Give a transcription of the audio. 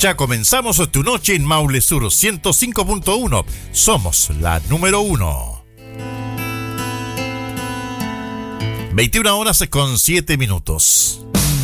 Ya comenzamos tu noche en Maule Sur 105.1. Somos la número 1. 21 horas con 7 minutos.